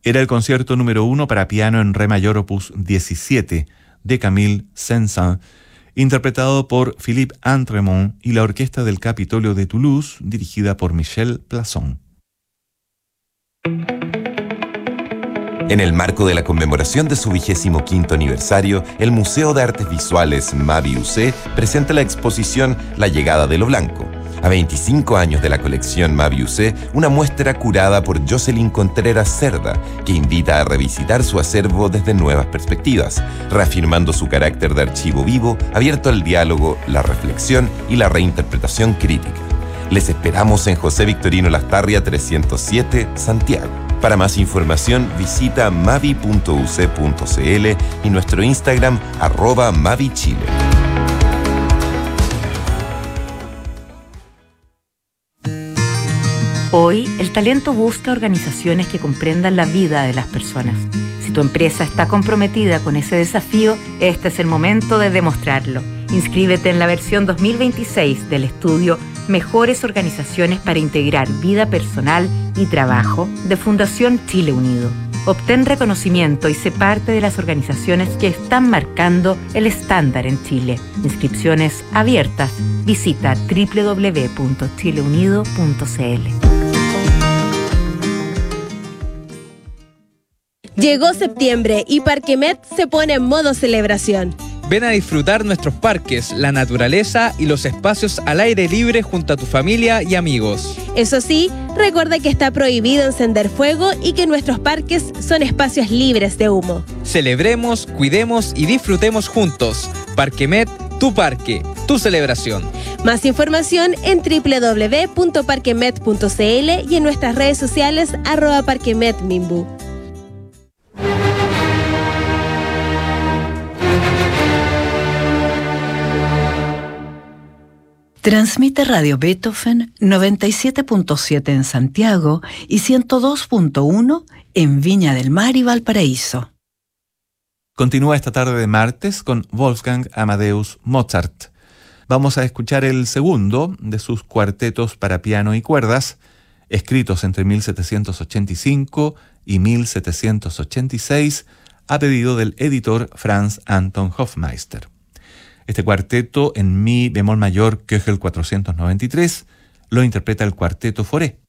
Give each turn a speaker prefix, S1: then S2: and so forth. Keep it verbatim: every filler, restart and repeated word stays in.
S1: Era el concierto número uno para piano en re mayor opus diecisiete de Camille Saint-Saëns, interpretado por Philippe Antremont y la Orquesta del Capitolio de Toulouse, dirigida por Michel Plasson.
S2: En el marco de la conmemoración de su vigésimo quinto aniversario, el Museo de Artes Visuales Mavi U C presenta la exposición La Llegada de lo Blanco. A veinticinco años de la colección Mavi U C, una muestra curada por Jocelyn Contreras Cerda, que invita a revisitar su acervo desde nuevas perspectivas, reafirmando su carácter de archivo vivo, abierto al diálogo, la reflexión y la reinterpretación crítica. Les esperamos en José Victorino Lastarria trescientos siete, Santiago. Para más información, visita mavi punto u c punto c l y nuestro Instagram, arroba mavichile.
S3: Hoy, el talento busca organizaciones que comprendan la vida de las personas. Si tu empresa está comprometida con ese desafío, este es el momento de demostrarlo. Inscríbete en la versión dos mil veintiséis del estudio Mejores Organizaciones para Integrar Vida Personal y Trabajo de Fundación Chile Unido. Obtén reconocimiento y sé parte de las organizaciones que están marcando el estándar en Chile. Inscripciones abiertas. Visita doble u doble u doble u punto chile unido punto c l.
S4: Llegó septiembre y Parquemet se pone en modo celebración.
S5: Ven a disfrutar nuestros parques, la naturaleza y los espacios al aire libre junto a tu familia y amigos.
S4: Eso sí, recuerda que está prohibido encender fuego y que nuestros parques son espacios libres de humo.
S5: Celebremos, cuidemos y disfrutemos juntos. Parquemet, tu parque, tu celebración.
S4: Más información en doble u doble u doble u punto parquemet punto c l y en nuestras redes sociales arroba parquemetmimbu.
S6: Transmite Radio Beethoven noventa y siete punto siete en Santiago y ciento dos punto uno en Viña del Mar y Valparaíso.
S1: Continúa esta tarde de martes con Wolfgang Amadeus Mozart. Vamos a escuchar el segundo de sus cuartetos para piano y cuerdas, escritos entre mil setecientos ochenta y cinco y mil setecientos ochenta y seis, a pedido del editor Franz Anton Hofmeister. Este cuarteto en mi bemol mayor Köchel cuatrocientos noventa y tres lo interpreta el Cuarteto Fauré,